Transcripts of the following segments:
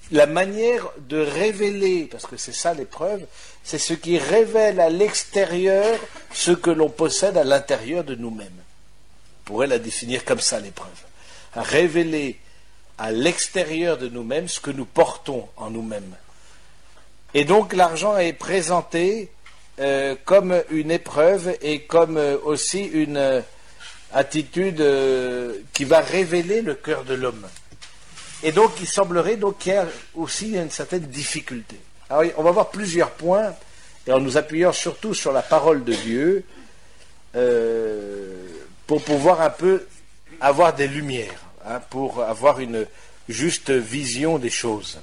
la manière de révéler, parce que c'est ça l'épreuve, c'est ce qui révèle à l'extérieur ce que l'on possède à l'intérieur de nous-mêmes. On pourrait la définir comme ça, l'épreuve. À révéler à l'extérieur de nous-mêmes ce que nous portons en nous-mêmes. Et donc l'argent est présenté comme une épreuve et comme aussi une attitude qui va révéler le cœur de l'homme. Et donc il semblerait qu'il y a aussi une certaine difficulté. Alors on va voir plusieurs points, et en nous appuyant surtout sur la parole de Dieu, pour pouvoir un peu avoir des lumières, pour avoir une juste vision des choses.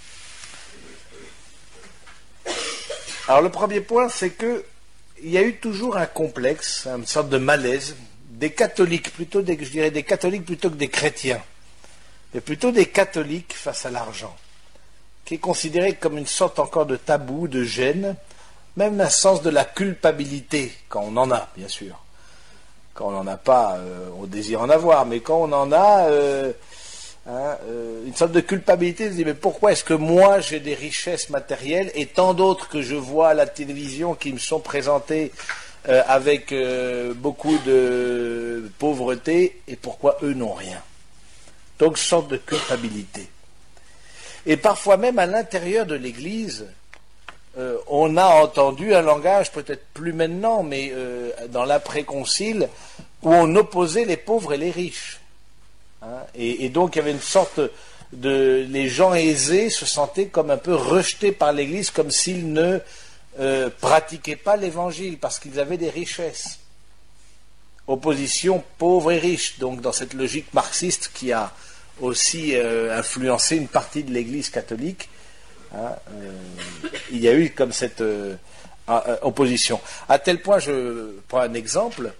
Alors le premier point, c'est que il y a eu toujours un complexe, une sorte de malaise, des catholiques, je dirais des catholiques plutôt que des chrétiens, mais plutôt des catholiques face à l'argent, qui est considéré comme une sorte encore de tabou, de gêne, même un sens de la culpabilité, quand on en a, bien sûr. Quand on n'en a pas, on désire en avoir, mais quand on en a, une sorte de culpabilité, on se dit, mais pourquoi est-ce que moi j'ai des richesses matérielles et tant d'autres que je vois à la télévision qui me sont présentées avec beaucoup de pauvreté, et pourquoi eux n'ont rien? Donc, une sorte de culpabilité. Et parfois même à l'intérieur de l'Église, on a entendu un langage, peut-être plus maintenant, mais dans l'après-concile, où on opposait les pauvres et les riches. Et donc il y avait une sorte de... Les gens aisés se sentaient comme un peu rejetés par l'Église, comme s'ils ne pratiquaient pas l'Évangile, parce qu'ils avaient des richesses. Opposition pauvres et riches, donc dans cette logique marxiste qui a aussi influencé une partie de l'Église catholique, il y a eu comme cette opposition. À tel point, je prends un exemple,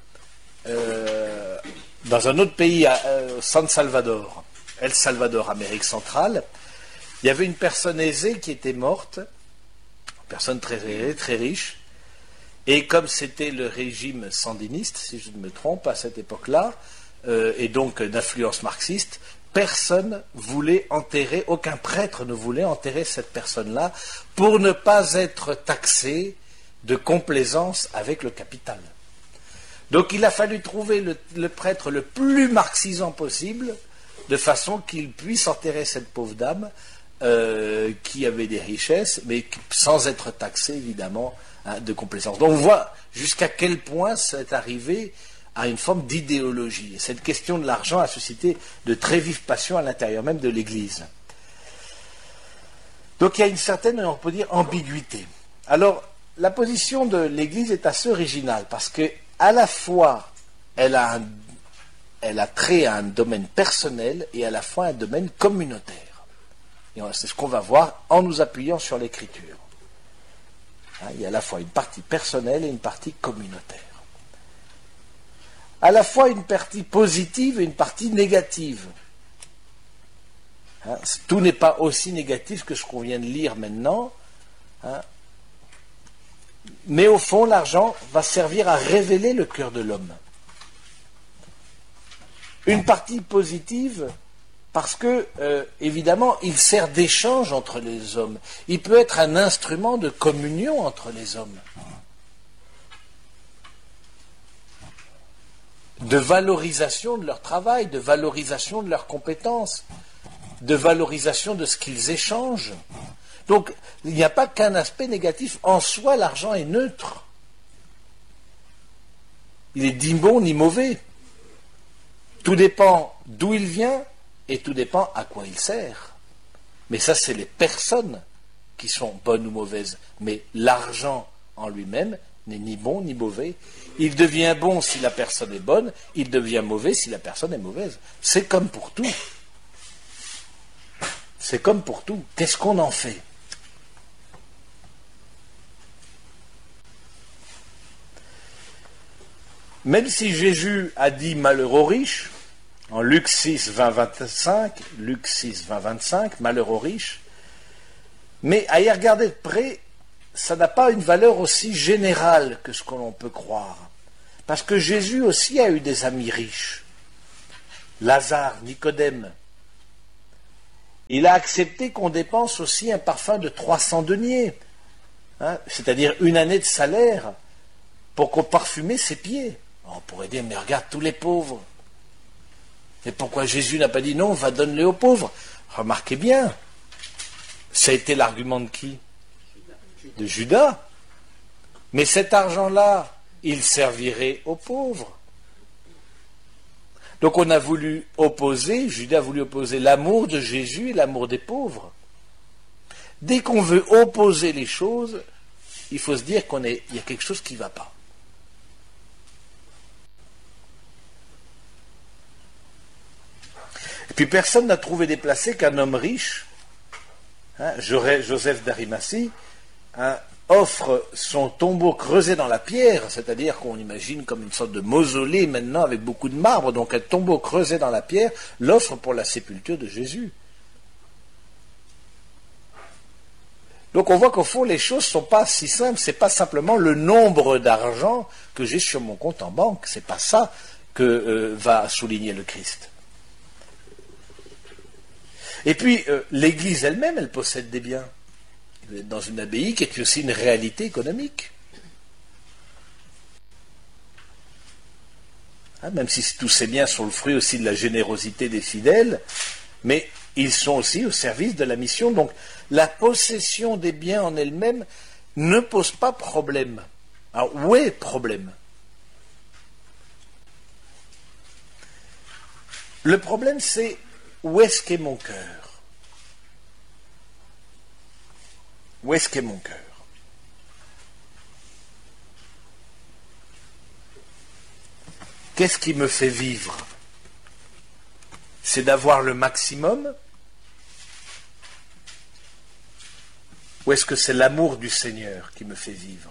dans un autre pays, San Salvador, El Salvador, Amérique centrale, il y avait une personne aisée qui était morte, une personne très aisée, très riche, et comme c'était le régime sandiniste, si je ne me trompe, à cette époque-là, et donc d'influence marxiste, personne voulait enterrer, aucun prêtre ne voulait enterrer cette personne-là pour ne pas être taxé de complaisance avec le capital. Donc il a fallu trouver le prêtre le plus marxisant possible, de façon qu'il puisse enterrer cette pauvre dame qui avait des richesses, mais sans être taxé évidemment de complaisance. Donc on voit jusqu'à quel point c'est arrivé à une forme d'idéologie. Et cette question de l'argent a suscité de très vives passions à l'intérieur même de l'Église. Donc il y a une certaine, on peut dire, ambiguïté. Alors, la position de l'Église est assez originale, parce que à la fois, elle a trait à un domaine personnel et à la fois un domaine communautaire. Et c'est ce qu'on va voir en nous appuyant sur l'Écriture. Il y a à la fois une partie personnelle et une partie communautaire. À la fois une partie positive et une partie négative. Tout n'est pas aussi négatif que ce qu'on vient de lire maintenant. Mais au fond, l'argent va servir à révéler le cœur de l'homme. Une partie positive, parce que, évidemment, il sert d'échange entre les hommes. Il peut être un instrument de communion entre les hommes. De valorisation de leur travail, de valorisation de leurs compétences, de valorisation de ce qu'ils échangent. Donc, il n'y a pas qu'un aspect négatif. En soi, l'argent est neutre. Il est ni bon ni mauvais. Tout dépend d'où il vient et tout dépend à quoi il sert. Mais ça, c'est les personnes qui sont bonnes ou mauvaises. Mais l'argent en lui-même n'est ni bon ni mauvais. Il devient bon si la personne est bonne, il devient mauvais si la personne est mauvaise. C'est comme pour tout. C'est comme pour tout. Qu'est-ce qu'on en fait? Même si Jésus a dit malheur aux riches, en Luc 6, 20, 25, Luc 6, 20, 25, malheur aux riches, mais à y regarder de près, ça n'a pas une valeur aussi générale que ce que l'on peut croire. Parce que Jésus aussi a eu des amis riches. Lazare, Nicodème. Il a accepté qu'on dépense aussi un parfum de 300 deniers, hein, c'est-à-dire une année de salaire, pour qu'on parfume ses pieds. On pourrait dire, mais regarde tous les pauvres. Et pourquoi Jésus n'a pas dit non, va donne-les aux pauvres? Remarquez bien, ça a été l'argument de qui? De Judas. Mais cet argent-là, il servirait aux pauvres. Donc on a voulu opposer, Judas a voulu opposer l'amour de Jésus et l'amour des pauvres. Dès qu'on veut opposer les choses, il faut se dire qu'il y a quelque chose qui ne va pas. Et puis personne n'a trouvé déplacé qu'un homme riche, hein, Joseph d'Arimathie, hein, offre son tombeau creusé dans la pierre, c'est-à-dire qu'on imagine comme une sorte de mausolée maintenant avec beaucoup de marbre, donc un tombeau creusé dans la pierre, l'offre pour la sépulture de Jésus. Donc on voit qu'au fond les choses ne sont pas si simples, c'est pas simplement le nombre d'argent que j'ai sur mon compte en banque, c'est pas ça que va souligner le Christ. Et puis l'Église elle-même, elle possède des biens. Vous êtes dans une abbaye qui est aussi une réalité économique. Hein, même si tous ces biens sont le fruit aussi de la générosité des fidèles, mais ils sont aussi au service de la mission. Donc la possession des biens en elle-même ne pose pas problème. Alors où est le problème? Le problème c'est où est-ce qu'est mon cœur? Où est-ce qu'est mon cœur? Qu'est-ce qui me fait vivre? C'est d'avoir le maximum? Ou est-ce que c'est l'amour du Seigneur qui me fait vivre?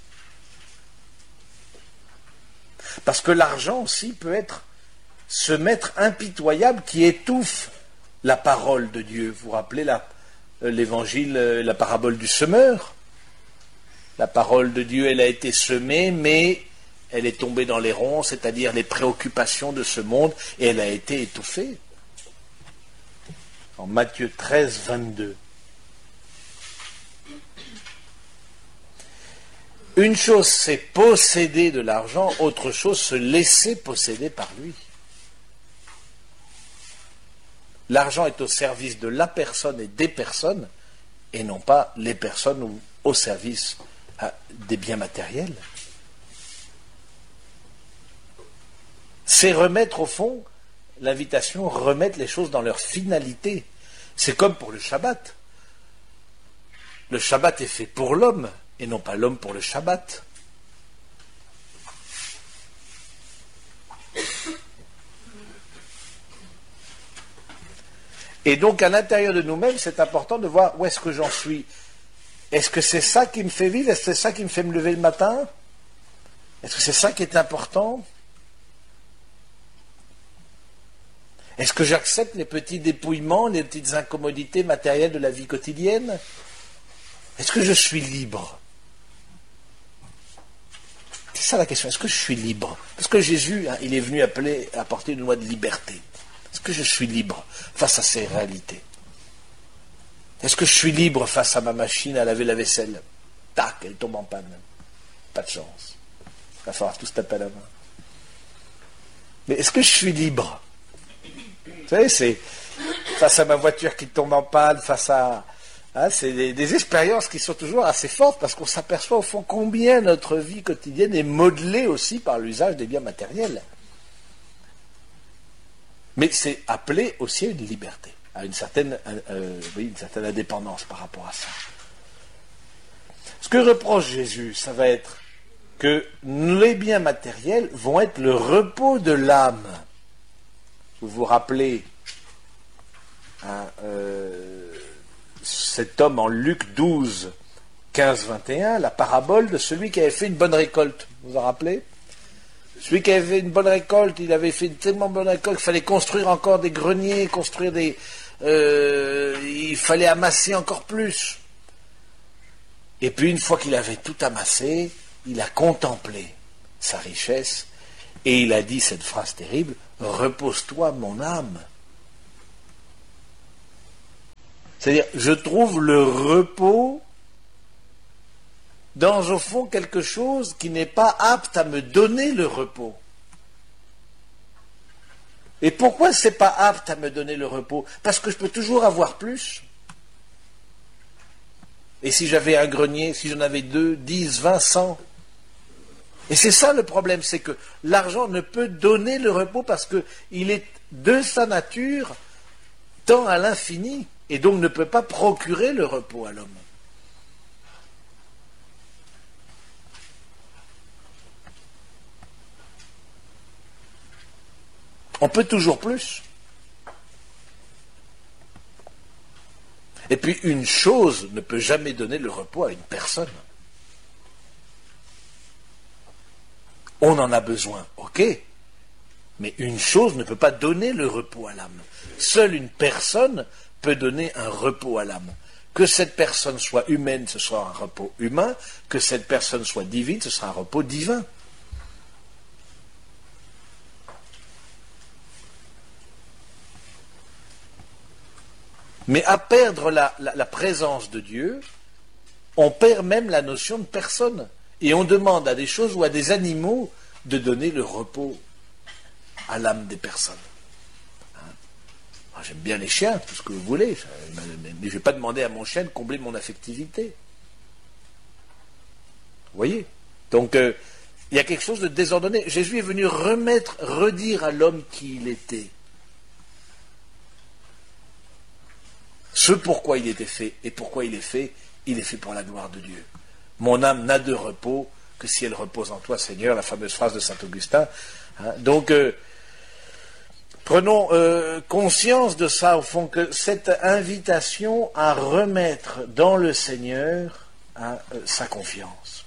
Parce que l'argent aussi peut être ce maître impitoyable qui étouffe la parole de Dieu. Vous vous rappelez l'évangile, la parabole du semeur? La parole de Dieu, elle a été semée, mais elle est tombée dans les ronds, c'est-à-dire les préoccupations de ce monde, et elle a été étouffée. En Matthieu 13, 22. Une chose, c'est posséder de l'argent, autre chose, se laisser posséder par lui. L'argent est au service de la personne et des personnes, et non pas les personnes ou au service des biens matériels. C'est remettre au fond, l'invitation, remettre les choses dans leur finalité. C'est comme pour le Shabbat. Le Shabbat est fait pour l'homme, et non pas l'homme pour le Shabbat. Et donc, à l'intérieur de nous-mêmes, c'est important de voir où est-ce que j'en suis. Est-ce que c'est ça qui me fait vivre? Est-ce que c'est ça qui me fait me lever le matin? Est-ce que c'est ça qui est important? Est-ce que j'accepte les petits dépouillements, les petites incommodités matérielles de la vie quotidienne? Est-ce que je suis libre? C'est ça la question. Est-ce que je suis libre? Parce que Jésus, hein, il est venu apporter une loi de liberté. Est-ce que je suis libre face à ces réalités? Est-ce que je suis libre face à ma machine à laver la vaisselle? Tac, elle tombe en panne. Pas de chance. Il va falloir tout se taper à la main. Mais est-ce que je suis libre? Vous savez, c'est face à ma voiture qui tombe en panne, face à... Hein, c'est des expériences qui sont toujours assez fortes parce qu'on s'aperçoit au fond combien notre vie quotidienne est modelée aussi par l'usage des biens matériels. Mais c'est appelé aussi à une liberté, à une certaine indépendance par rapport à ça. Ce que reproche Jésus, ça va être que les biens matériels vont être le repos de l'âme. Vous vous rappelez hein, cet homme en Luc 12, 15, 21, la parabole de celui qui avait fait une bonne récolte. Vous vous en rappelez? Celui qui avait fait une bonne récolte, il avait fait une tellement bonne récolte qu'il fallait construire encore des greniers, construire des... il fallait amasser encore plus. Et puis une fois qu'il avait tout amassé, il a contemplé sa richesse et il a dit cette phrase terrible, « Repose-toi mon âme ». C'est-à-dire, je trouve le repos dans, au fond, quelque chose qui n'est pas apte à me donner le repos. Et pourquoi c'est pas apte à me donner le repos? Parce que je peux toujours avoir plus. Et si j'avais un grenier, si j'en avais 2, 10, 20, 100. Et c'est ça le problème, c'est que l'argent ne peut donner le repos parce qu'il est de sa nature tend à l'infini et donc ne peut pas procurer le repos à l'homme. On peut toujours plus. Et puis une chose ne peut jamais donner le repos à une personne. On en a besoin, ok, mais une chose ne peut pas donner le repos à l'âme. Seule une personne peut donner un repos à l'âme. Que cette personne soit humaine, ce sera un repos humain. Que cette personne soit divine, ce sera un repos divin. Mais à perdre la présence de Dieu, on perd même la notion de personne. Et on demande à des choses ou à des animaux de donner le repos à l'âme des personnes. J'aime bien les chiens, tout ce que vous voulez, mais je ne vais pas demander à mon chien de combler mon affectivité. Vous voyez? Donc, il y a quelque chose de désordonné. Jésus est venu redire à l'homme qui il était. Ce pourquoi il était fait et pourquoi il est fait pour la gloire de Dieu. Mon âme n'a de repos que si elle repose en toi, Seigneur, la fameuse phrase de saint Augustin. Donc, prenons conscience de ça, au fond, que cette invitation à remettre dans le Seigneur sa confiance.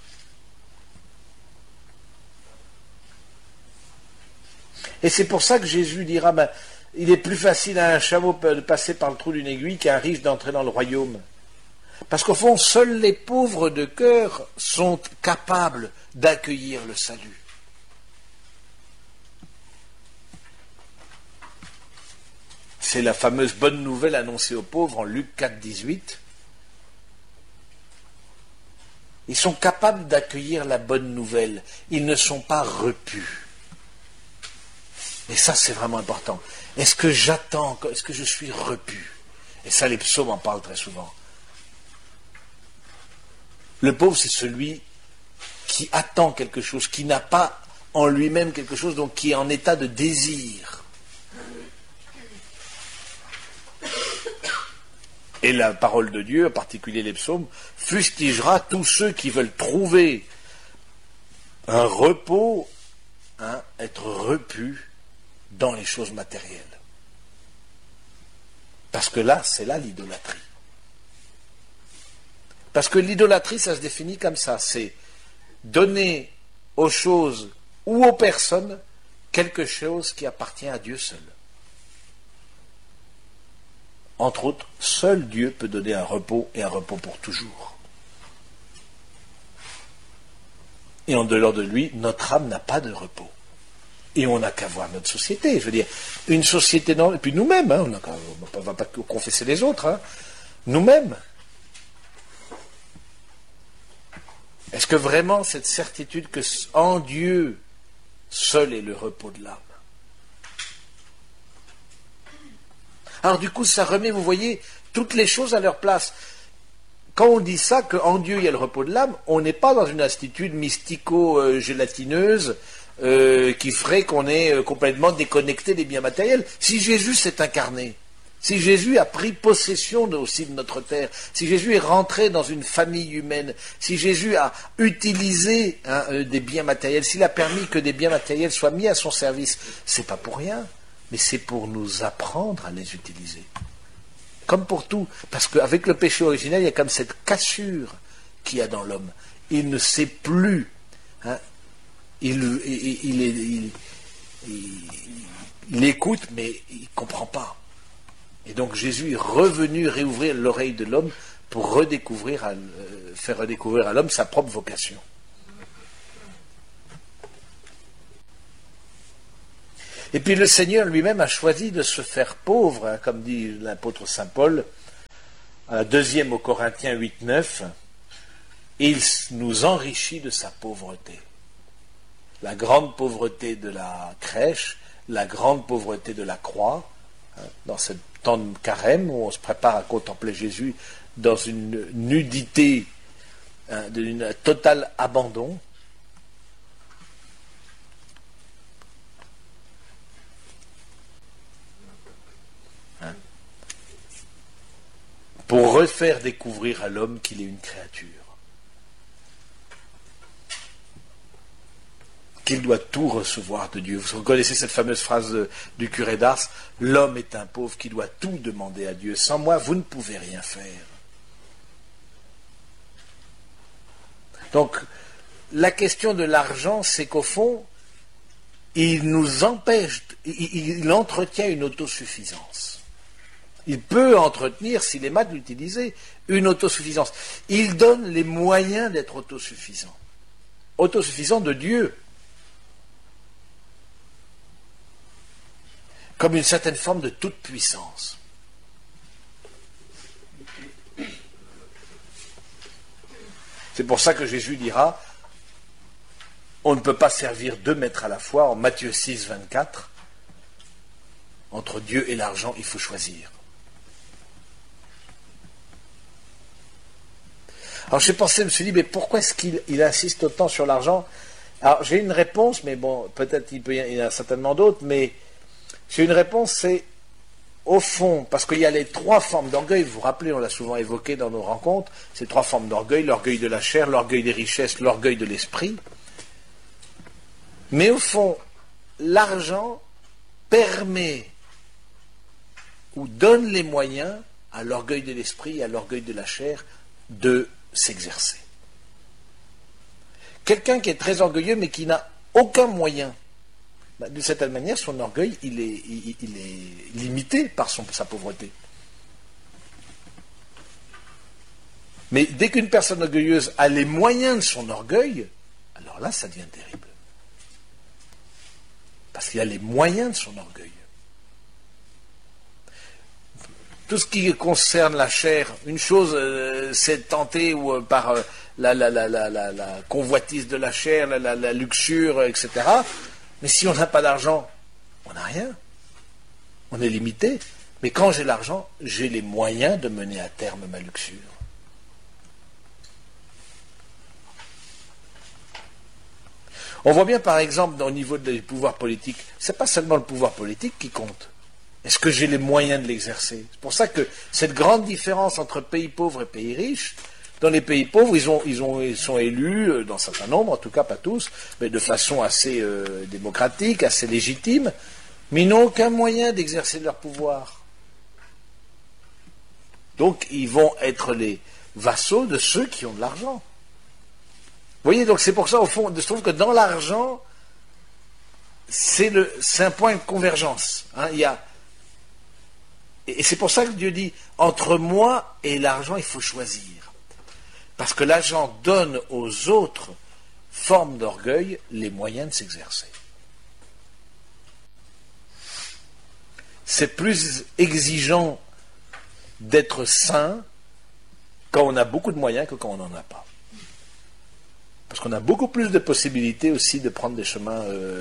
Et c'est pour ça que Jésus dira, il est plus facile à un chameau de passer par le trou d'une aiguille qu'à un riche d'entrer dans le royaume. Parce qu'au fond, seuls les pauvres de cœur sont capables d'accueillir le salut. C'est la fameuse bonne nouvelle annoncée aux pauvres en Luc 4, 18. Ils sont capables d'accueillir la bonne nouvelle. Ils ne sont pas repus. Et ça, c'est vraiment important. Est-ce que j'attends? Est-ce que je suis repu? Et ça, les psaumes en parlent très souvent. Le pauvre, c'est celui qui attend quelque chose, qui n'a pas en lui-même quelque chose, donc qui est en état de désir. Et la parole de Dieu, en particulier les psaumes, fustigera tous ceux qui veulent trouver un repos, être repus dans les choses matérielles. Parce que là, c'est là l'idolâtrie. Parce que l'idolâtrie, ça se définit comme ça, c'est donner aux choses ou aux personnes quelque chose qui appartient à Dieu seul. Entre autres, seul Dieu peut donner un repos et un repos pour toujours. Et en dehors de lui, notre âme n'a pas de repos. Et on n'a qu'à voir notre société. Je veux dire, une société normale, et puis nous-mêmes, on ne va pas confesser les autres, nous-mêmes. Est-ce que vraiment cette certitude que en Dieu, seul est le repos de l'âme? Alors du coup, ça remet, vous voyez, toutes les choses à leur place. Quand on dit ça, qu'en Dieu il y a le repos de l'âme, on n'est pas dans une attitude mystico-gélatineuse qui ferait qu'on est complètement déconnecté des biens matériels. Si Jésus s'est incarné, si Jésus a pris possession aussi de notre terre, si Jésus est rentré dans une famille humaine, si Jésus a utilisé des biens matériels, s'il a permis que des biens matériels soient mis à son service, c'est pas pour rien, mais c'est pour nous apprendre à les utiliser. Comme pour tout, parce qu'avec le péché originel, il y a comme cette cassure qu'il y a dans l'homme. Il ne sait plus, il écoute, mais il ne comprend pas. Et donc Jésus est revenu réouvrir l'oreille de l'homme pour faire redécouvrir à l'homme sa propre vocation. Et puis le Seigneur lui-même a choisi de se faire pauvre, comme dit l'apôtre Saint Paul, à la deuxième aux Corinthiens 8-9, il nous enrichit de sa pauvreté. La grande pauvreté de la crèche, la grande pauvreté de la croix, dans ce temps de carême où on se prépare à contempler Jésus dans une nudité, d'un total abandon. Pour refaire découvrir à l'homme qu'il est une créature. Qu'il doit tout recevoir de Dieu. Vous connaissez cette fameuse phrase du curé d'Ars, l'homme est un pauvre qui doit tout demander à Dieu. Sans moi, vous ne pouvez rien faire. Donc, la question de l'argent, c'est qu'au fond, il nous empêche, il entretient une autosuffisance. Il peut entretenir, s'il est mal utilisé, une autosuffisance. Il donne les moyens d'être autosuffisant. Autosuffisant de Dieu. Comme une certaine forme de toute puissance. C'est pour ça que Jésus dira, on ne peut pas servir 2 maîtres à la fois, en Matthieu 6, 24, entre Dieu et l'argent, il faut choisir. Alors j'ai pensé, je me suis dit, mais pourquoi est-ce qu'il insiste autant sur l'argent? Alors j'ai une réponse, mais bon, peut-être il y en a certainement d'autres, mais j'ai une réponse, c'est au fond, parce qu'il y a les 3 formes d'orgueil, vous vous rappelez, on l'a souvent évoqué dans nos rencontres, ces 3 formes d'orgueil, l'orgueil de la chair, l'orgueil des richesses, l'orgueil de l'esprit. Mais au fond, l'argent permet ou donne les moyens à l'orgueil de l'esprit et à l'orgueil de la chair de s'exercer. Quelqu'un qui est très orgueilleux mais qui n'a aucun moyen, d'une certaine manière, son orgueil, il est limité par sa pauvreté. Mais dès qu'une personne orgueilleuse a les moyens de son orgueil, alors là, ça devient terrible. Parce qu'il a les moyens de son orgueil. Tout ce qui concerne la chair, une chose, c'est tenté par la convoitise de la chair, la luxure, etc. Mais si on n'a pas d'argent, on n'a rien. On est limité. Mais quand j'ai l'argent, j'ai les moyens de mener à terme ma luxure. On voit bien par exemple au niveau des pouvoirs politiques, ce n'est pas seulement le pouvoir politique qui compte. Est-ce que j'ai les moyens de l'exercer? C'est pour ça que cette grande différence entre pays pauvres et pays riches, dans les pays pauvres, ils sont élus, dans un certain nombre, en tout cas pas tous, mais de façon assez démocratique, assez légitime, mais ils n'ont aucun moyen d'exercer leur pouvoir. Donc ils vont être les vassaux de ceux qui ont de l'argent. Vous voyez, donc c'est pour ça, au fond, je trouve que dans l'argent, c'est un point de convergence. Hein, et c'est pour ça que Dieu dit, entre moi et l'argent, il faut choisir. Parce que l'argent donne aux autres formes d'orgueil les moyens de s'exercer. C'est plus exigeant d'être saint quand on a beaucoup de moyens que quand on n'en a pas. Parce qu'on a beaucoup plus de possibilités aussi de prendre des chemins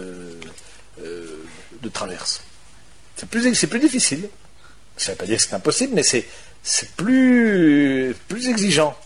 de traverse. C'est plus difficile. Ça ne veut pas dire que c'est impossible, mais c'est plus exigeant.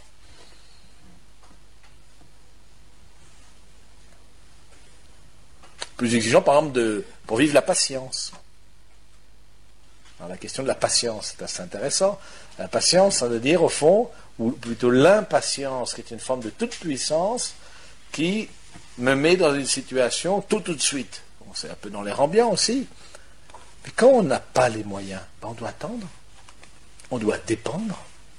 Plus exigeant, par exemple, pour vivre la patience. Alors, la question de la patience, c'est assez intéressant. La patience, ça veut dire, au fond, ou plutôt l'impatience, qui est une forme de toute puissance, qui me met dans une situation tout de suite. Bon, c'est un peu dans l'air ambiant aussi. Mais quand on n'a pas les moyens, on doit attendre. On doit dépendre.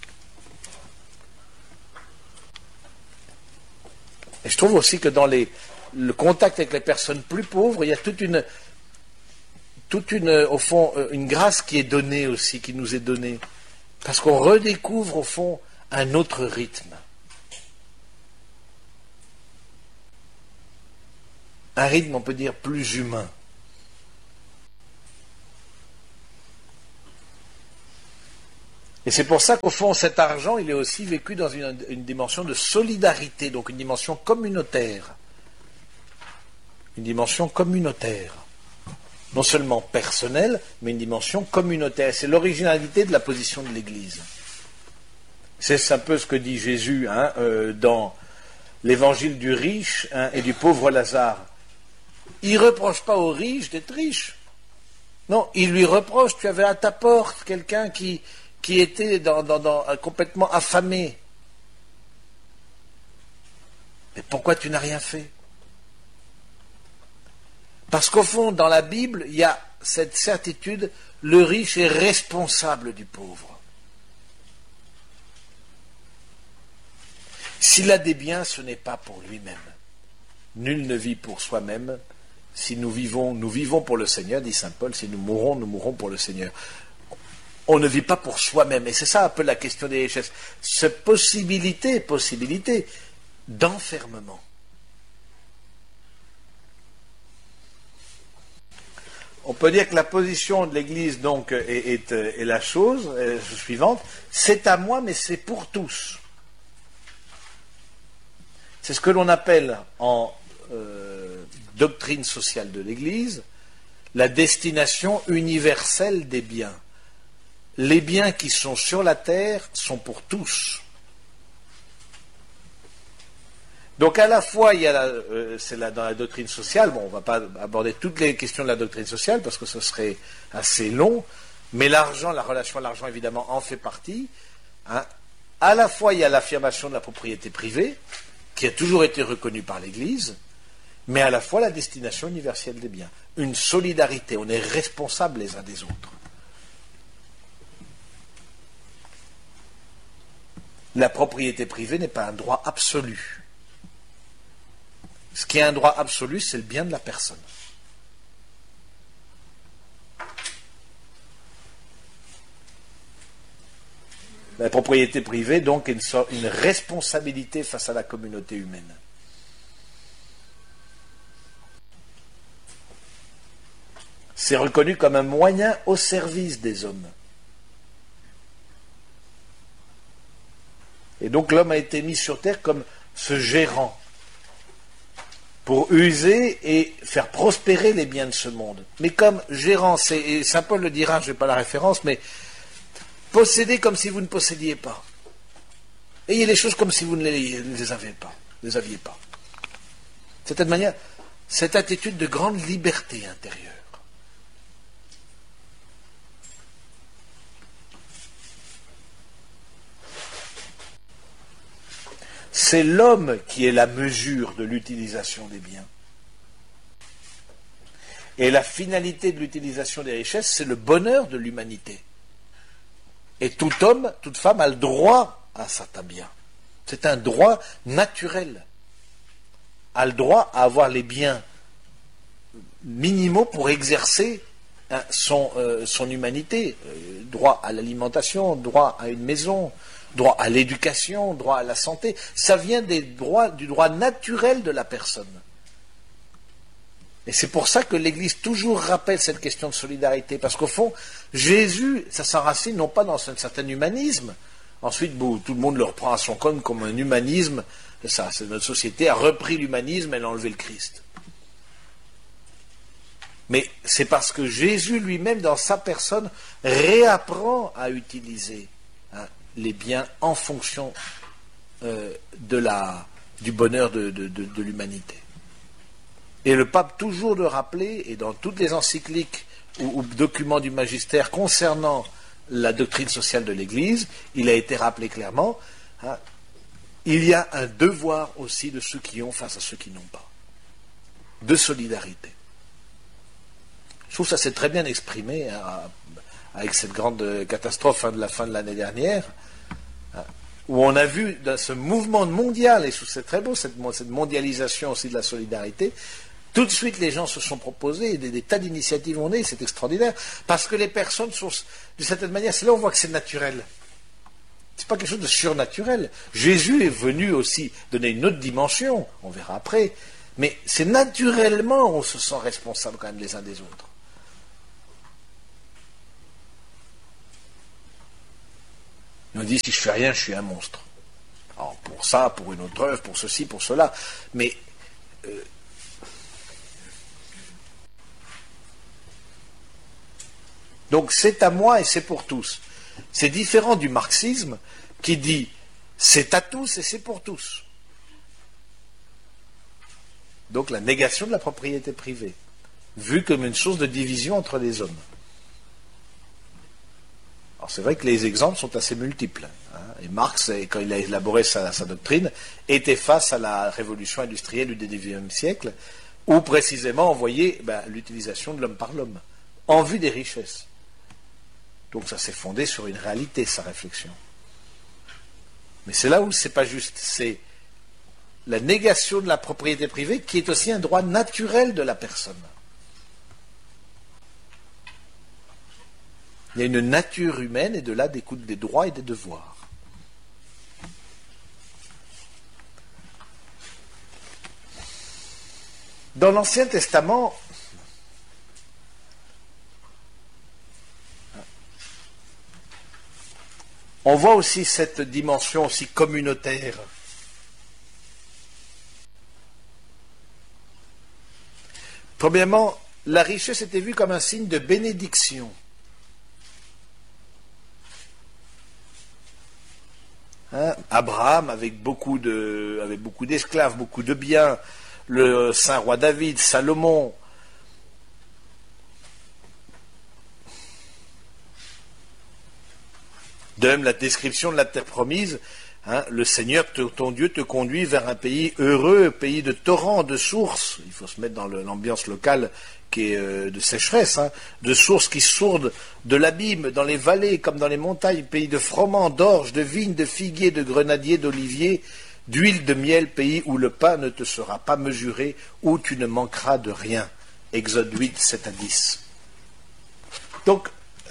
Et je trouve aussi que dans le contact avec les personnes plus pauvres, il y a au fond, une grâce qui est donnée aussi, qui nous est donnée. Parce qu'on redécouvre, au fond, un autre rythme. Un rythme, on peut dire, plus humain. Et c'est pour ça qu'au fond, cet argent, il est aussi vécu dans une dimension de solidarité, donc une dimension communautaire. Une dimension communautaire. Non seulement personnelle, mais une dimension communautaire. C'est l'originalité de la position de l'Église. C'est un peu ce que dit Jésus dans l'évangile du riche et du pauvre Lazare. Il ne reproche pas aux riches d'être riches. Non, il lui reproche, tu avais à ta porte quelqu'un qui était complètement affamé. Mais pourquoi tu n'as rien fait? Parce qu'au fond, dans la Bible, il y a cette certitude, le riche est responsable du pauvre. S'il a des biens, ce n'est pas pour lui-même. Nul ne vit pour soi-même. Si nous vivons pour le Seigneur, dit saint Paul, si nous mourrons pour le Seigneur. On ne vit pas pour soi-même. Et c'est ça un peu la question des richesses. Cette possibilité d'enfermement. On peut dire que la position de l'Église donc est la chose suivante. C'est à moi, mais c'est pour tous. C'est ce que l'on appelle en doctrine sociale de l'Église la destination universelle des biens. Les biens qui sont sur la terre sont pour tous. Donc à la fois, il y a dans la doctrine sociale, bon, on ne va pas aborder toutes les questions de la doctrine sociale parce que ce serait assez long, mais l'argent, la relation à l'argent évidemment en fait partie. À la fois, il y a l'affirmation de la propriété privée, qui a toujours été reconnue par l'Église, mais à la fois la destination universelle des biens. Une solidarité, on est responsables les uns des autres. La propriété privée n'est pas un droit absolu. Ce qui est un droit absolu, c'est le bien de la personne. La propriété privée, donc, est une responsabilité face à la communauté humaine. C'est reconnu comme un moyen au service des hommes. Et donc l'homme a été mis sur terre comme ce gérant pour user et faire prospérer les biens de ce monde. Mais comme gérant, et saint Paul le dira, je n'ai pas la référence, mais possédez comme si vous ne possédiez pas. Ayez les choses comme si vous ne les aviez pas. De cette manière, cette attitude de grande liberté intérieure. C'est l'homme qui est la mesure de l'utilisation des biens. Et la finalité de l'utilisation des richesses, c'est le bonheur de l'humanité. Et tout homme, toute femme a le droit à certains biens. C'est un droit naturel. A le droit à avoir les biens minimaux pour exercer son humanité. Droit à l'alimentation, droit à une maison, droit à l'éducation, droit à la santé. Ça vient du droit naturel de la personne. Et c'est pour ça que l'Église toujours rappelle cette question de solidarité, parce qu'au fond, Jésus, ça s'enracine non pas dans un certain humanisme. Ensuite, tout le monde le reprend à son compte comme un humanisme. C'est notre société a repris l'humanisme et a enlevé le Christ. Mais c'est parce que Jésus lui-même, dans sa personne, réapprend à utiliser les biens en fonction du bonheur de l'humanité. Et le pape toujours le rappelait, et dans toutes les encycliques ou documents du magistère concernant la doctrine sociale de l'Église, il a été rappelé clairement, il y a un devoir aussi de ceux qui ont face à ceux qui n'ont pas. De solidarité. Je trouve que ça s'est très bien exprimé avec cette grande catastrophe de la fin de l'année dernière, où on a vu dans ce mouvement mondial, et je trouve que c'est très beau, cette mondialisation aussi de la solidarité, tout de suite les gens se sont proposés, des tas d'initiatives ont né, c'est extraordinaire, parce que les personnes sont, d'une certaine manière, c'est là où on voit que c'est naturel. C'est pas quelque chose de surnaturel. Jésus est venu aussi donner une autre dimension, on verra après, mais c'est naturellement on se sent responsable quand même les uns des autres. Et on dit, si je fais rien, je suis un monstre. Alors, pour ça, pour une autre œuvre, pour ceci, pour cela. Mais donc c'est à moi et c'est pour tous. C'est différent du marxisme qui dit c'est à tous et c'est pour tous. Donc la négation de la propriété privée, vue comme une source de division entre les hommes. Alors c'est vrai que les exemples sont assez multiples. Hein. Et Marx, quand il a élaboré sa doctrine, était face à la révolution industrielle du XIXe siècle, où précisément on voyait l'utilisation de l'homme par l'homme, en vue des richesses. Donc ça s'est fondé sur une réalité, sa réflexion. Mais c'est là où c'est pas juste, c'est la négation de la propriété privée qui est aussi un droit naturel de la personne. Il y a une nature humaine et de là découlent des droits et des devoirs. Dans l'Ancien Testament, on voit aussi cette dimension aussi communautaire. Premièrement, la richesse était vue comme un signe de bénédiction. Hein, Abraham, avec beaucoup d'esclaves, beaucoup de biens, le saint roi David, Salomon. De même, la description de la terre promise, hein, le Seigneur, ton Dieu, te conduit vers un pays heureux, un pays de torrents, de sources. Il faut se mettre dans l'ambiance locale qui est de sécheresse, hein, de sources qui sourdent de l'abîme, dans les vallées comme dans les montagnes, pays de froment, d'orge, de vignes, de figuiers, de grenadiers, d'oliviers, d'huile, de miel, pays où le pain ne te sera pas mesuré, où tu ne manqueras de rien. Exode 8, 7 à 10. Donc,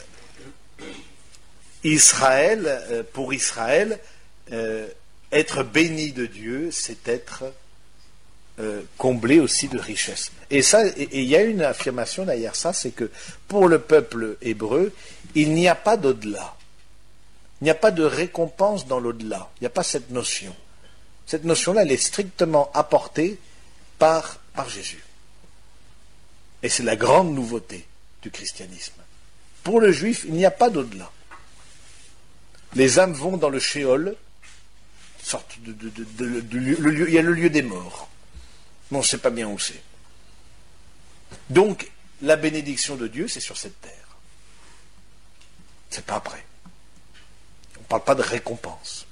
Israël, pour Israël, être béni de Dieu, c'est être comblé aussi de richesse. Et ça, il y a une affirmation derrière ça, c'est que pour le peuple hébreu, il n'y a pas d'au-delà. Il n'y a pas de récompense dans l'au-delà. Il n'y a pas cette notion. Cette notion-là, elle est strictement apportée par Jésus. Et c'est la grande nouveauté du christianisme. Pour le juif, il n'y a pas d'au-delà. Les âmes vont dans le shéol, sorte il y a le lieu des morts. Mais on ne sait pas bien où c'est. Donc, la bénédiction de Dieu, c'est sur cette terre. C'est pas après. On ne parle pas de récompense.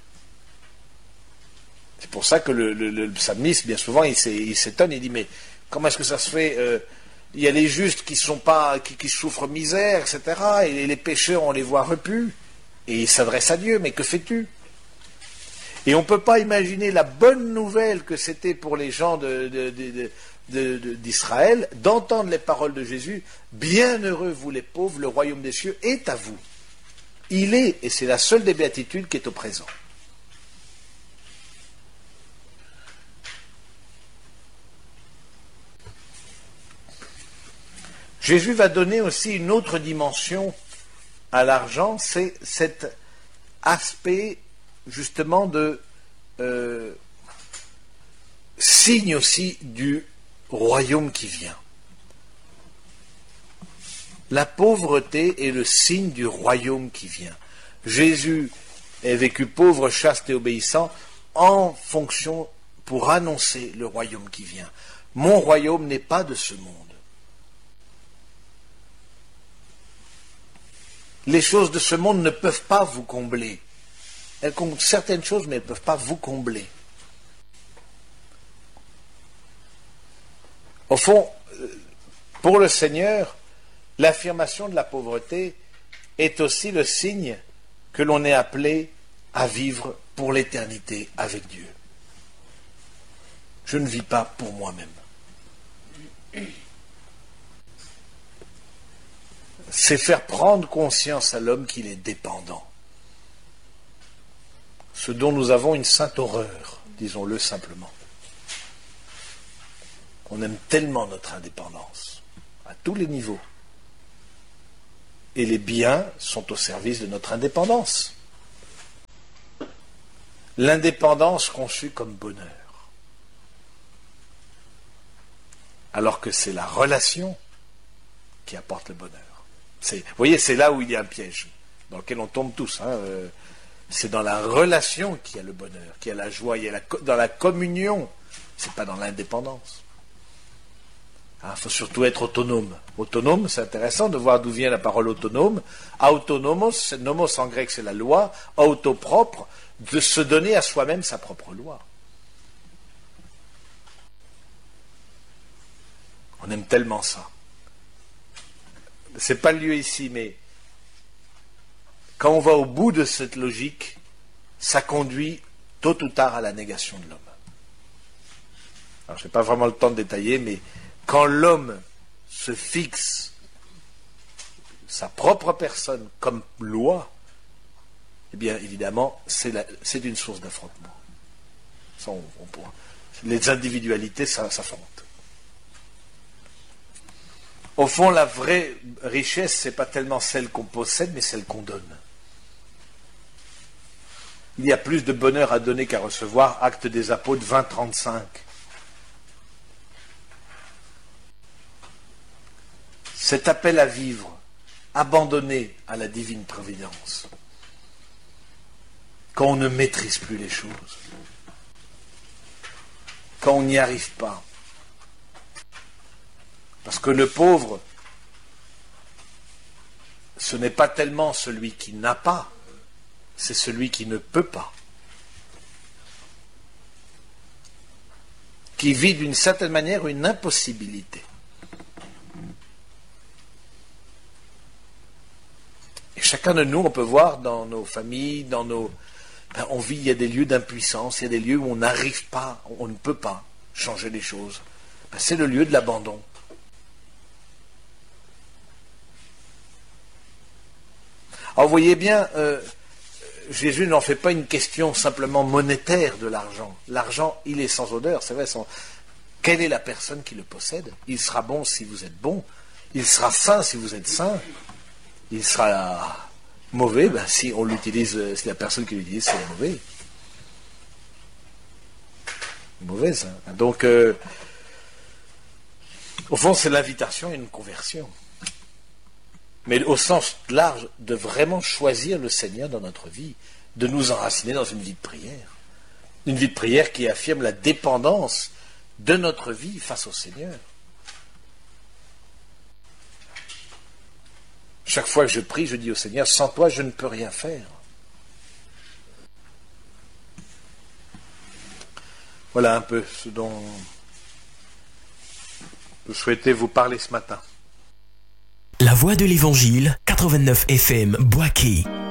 C'est pour ça que le psalmiste, bien souvent, il s'étonne, il dit, mais comment est-ce que ça se fait il y a les justes qui souffrent misère, etc. Et les pécheurs, on les voit repus. Et il s'adresse à Dieu, mais que fais-tu? Et on ne peut pas imaginer la bonne nouvelle que c'était pour les gens d'Israël d'entendre les paroles de Jésus. Bienheureux vous les pauvres, le royaume des cieux est à vous. Il est, et c'est la seule des béatitudes qui est au présent. Jésus va donner aussi une autre dimension à l'argent, c'est cet aspect justement de signe aussi du royaume qui vient. La pauvreté est le signe du royaume qui vient. Jésus est vécu pauvre, chaste et obéissant en fonction pour annoncer le royaume qui vient. Mon royaume n'est pas de ce monde. Les choses de ce monde ne peuvent pas vous combler. Elles comblent certaines choses, mais elles ne peuvent pas vous combler. Au fond, pour le Seigneur, l'affirmation de la pauvreté est aussi le signe que l'on est appelé à vivre pour l'éternité avec Dieu. Je ne vis pas pour moi-même. C'est faire prendre conscience à l'homme qu'il est dépendant. Ce dont nous avons une sainte horreur, disons-le simplement. On aime tellement notre indépendance, à tous les niveaux. Et les biens sont au service de notre indépendance. l'indépendance conçue comme bonheur. Alors que c'est la relation qui apporte le bonheur. Vous voyez, c'est là où il y a un piège, dans lequel on tombe tous. C'est dans la relation qu'il y a le bonheur, qu'il y a la joie, dans la communion. C'est pas dans l'indépendance. Il faut surtout être autonome. Autonome, c'est intéressant de voir d'où vient la parole autonome. Autonomos, nomos en grec c'est la loi, autopropre, de se donner à soi-même sa propre loi. On aime tellement ça. C'est pas le lieu ici, mais quand on va au bout de cette logique, ça conduit tôt ou tard à la négation de l'homme. Alors, je n'ai pas vraiment le temps de détailler, mais quand l'homme se fixe sa propre personne comme loi, eh bien, évidemment, c'est une source d'affrontement. Les individualités s'affrontent. Au fond, la vraie richesse, c'est pas tellement celle qu'on possède, mais celle qu'on donne. Il y a plus de bonheur à donner qu'à recevoir. Actes des Apôtres 20-35. Cet appel à vivre, abandonné à la divine providence, quand on ne maîtrise plus les choses, quand on n'y arrive pas. Parce que le pauvre, ce n'est pas tellement celui qui n'a pas, c'est celui qui ne peut pas. Qui vit d'une certaine manière une impossibilité. Et chacun de nous, on peut voir dans nos familles, on vit, il y a des lieux d'impuissance, il y a des lieux où on n'arrive pas, on ne peut pas changer les choses. C'est le lieu de l'abandon. Alors vous voyez bien, Jésus n'en fait pas une question simplement monétaire de l'argent. L'argent, il est sans odeur, c'est vrai. Quelle est la personne qui le possède? Il sera bon si vous êtes bon. Il sera sain si vous êtes sain. Il sera mauvais si on l'utilise, si la personne qui l'utilise c'est mauvais. Mauvaise. Donc, au fond, c'est l'invitation à une conversion. Mais au sens large de vraiment choisir le Seigneur dans notre vie, de nous enraciner dans une vie de prière. Une vie de prière qui affirme la dépendance de notre vie face au Seigneur. Chaque fois que je prie, je dis au Seigneur, sans toi, je ne peux rien faire. Voilà un peu ce dont je souhaitais vous parler ce matin. La voix de l'Évangile, 89 FM, Boaké.